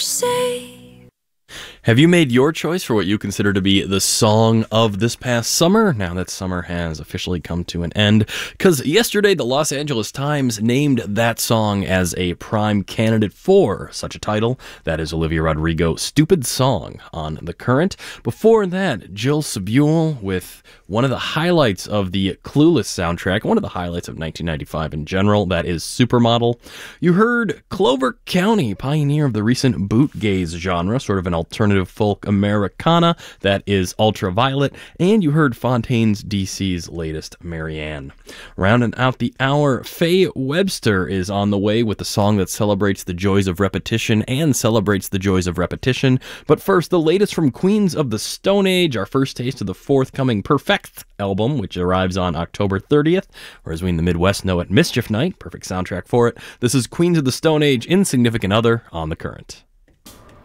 say. Have you made your choice for what you consider to be the song of this past summer? Now that summer has officially come to an end, because yesterday the Los Angeles Times named that song as a prime candidate for such a title. That is Olivia Rodrigo, Stupid Song on The Current. Before that, Jill Sobule with one of the highlights of the Clueless soundtrack, one of the highlights of 1995 in general, that is Supermodel. You heard Clover County, pioneer of the recent bootgaze genre, sort of an alternative folk Americana, that is Ultraviolet, and you heard Fontaines DC's latest Marianne. Rounding out the hour, Faye Webster is on the way with a song that celebrates the joys of repetition and celebrates the joys of repetition. But first, the latest from Queens of the Stone Age, our first taste of the forthcoming Perfect album, which arrives on October 30th, or as we in the Midwest know it, Mischief Night, perfect soundtrack for it. This is Queens of the Stone Age, Insignificant Other on The Current.